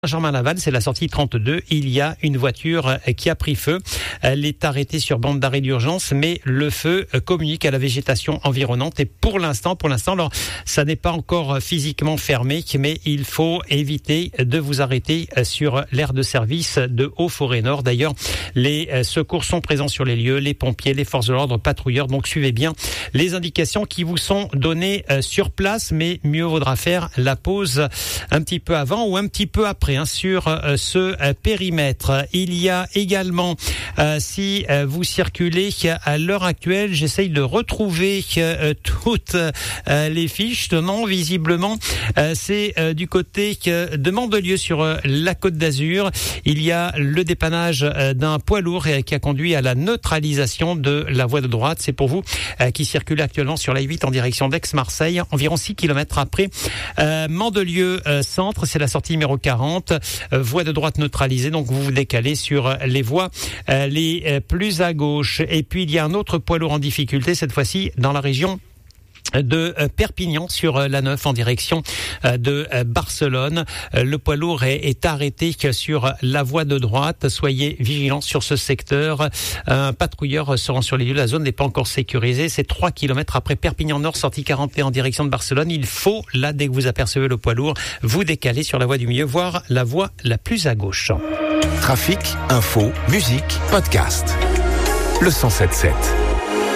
Saint-Germain-Laval, c'est la sortie 32. Il y a une voiture qui a pris feu. Elle est arrêtée sur bande d'arrêt d'urgence, mais le feu communique à la végétation environnante. Et pour l'instant, alors, ça n'est pas encore physiquement fermé, mais il faut éviter de vous arrêter sur l'aire de service de Haut-Forêt-Nord. D'ailleurs, les secours sont présents sur les lieux, les pompiers, les forces de l'ordre, patrouilleurs. Donc, suivez bien les indications qui vous sont données sur place, mais mieux vaudra faire la pause un petit peu avant ou un petit peu après. Sur ce périmètre. Il y a également, si vous circulez à l'heure actuelle, j'essaye de retrouver toutes les fiches. Non, visiblement, c'est du côté de Mandelieu sur la Côte d'Azur. Il y a le dépannage d'un poids lourd qui a conduit à la neutralisation de la voie de droite. C'est pour vous qui circulez actuellement sur la 8 en direction d'Aix-Marseille, environ 6 km après Mandelieu centre. C'est la sortie numéro 40. Voie de droite neutralisée, donc vous vous décalez sur les voies les plus à gauche. Et puis il y a un autre poids lourd en difficulté, cette fois-ci dans la région de Perpignan sur la 9 en direction de Barcelone. Le poids lourd est arrêté sur la voie de droite. Soyez vigilants sur ce secteur. Un patrouilleur se rend sur les lieux. La zone n'est pas encore sécurisée. C'est 3 km après Perpignan Nord, sortie 41 en direction de Barcelone. Il faut, là, dès que vous apercevez le poids lourd, vous décaler sur la voie du milieu, voire la voie la plus à gauche. Trafic, info, musique, podcast. Le 107.7.